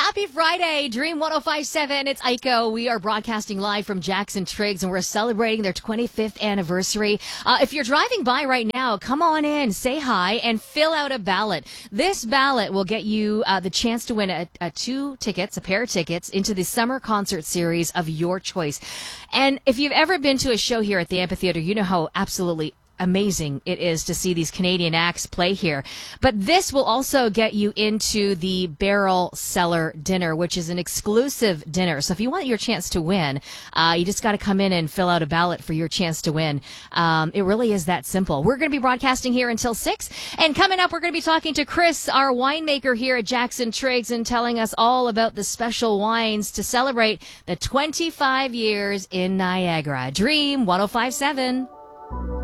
Happy Friday, Dream 105.7. It's Aiko. We are broadcasting live from Jackson Triggs, and we're celebrating their 25th anniversary. If you're driving by right now, come on in, say hi, and fill out a ballot. This ballot will get you the chance to win a pair of tickets into the summer concert series of your choice. And if you've ever been to a show here at the amphitheater, you know how absolutely amazing it is to see these Canadian acts play here. But this will also get you into the Barrel Cellar Dinner, which is an exclusive dinner. So if you want your chance to win, you just got to come in and fill out a ballot for your chance to win. It really is that simple. We're going to be broadcasting here until 6. And coming up, we're going to be talking to Chris, our winemaker here at Jackson Triggs, and telling us all about the special wines to celebrate the 25 years in Niagara. Dream 105.7.